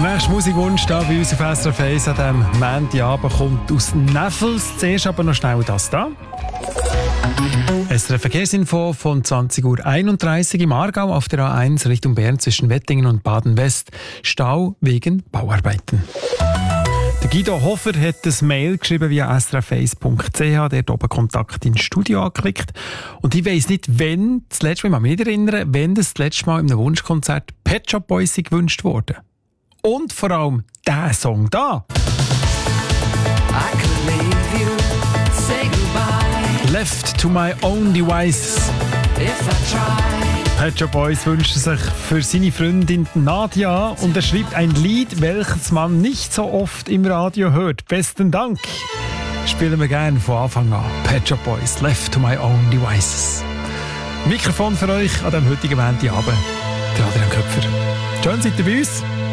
Der nächste Musikwunsch hier bei uns auf SRF 1 an diesem Montagabend kommt aus Neffels. Zuerst aber noch schnell das da. SRF Verkehrsinfo von 20.31 Uhr im Aargau auf der A1 Richtung Bern zwischen Wettingen und Baden-West. Stau wegen Bauarbeiten. Der Guido Hofer hat ein Mail geschrieben via srf1.ch, der oben Kontakt ins Studio angeklickt. Und ich weiss nicht, wenn das letzte Mal, ich kann mich nicht erinnern, wenn das letzte Mal in einem Wunschkonzert Pet Shop Boys gewünscht wurde. Und vor allem dieser Song da. I could leave you, say goodbye. Left to my own devices. If I try. Pet Shop Boys wünscht sich für seine Freundin Nadia und er schreibt ein Lied, welches man nicht so oft im Radio hört. Besten Dank. Spielen wir gerne von Anfang an. Pet Shop Boys, Left to my own devices. Mikrofon für euch an diesem heutigen Montagabend. Der Adrian Köpfer. Schön seid ihr bei uns.